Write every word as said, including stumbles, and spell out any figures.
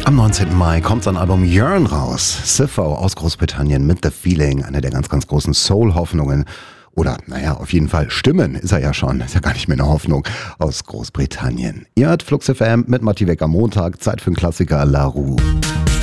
Am neunzehnten Mai kommt sein Album Yearn raus. Sifo aus Großbritannien mit The Feeling, eine der ganz, ganz großen Soul-Hoffnungen. Oder, naja, auf jeden Fall Stimmen ist er ja schon. Ist ja gar nicht mehr eine Hoffnung aus Großbritannien. Ihr hört Flux F M mit Matti Weg am Montag. Zeit für einen Klassiker, La Roux.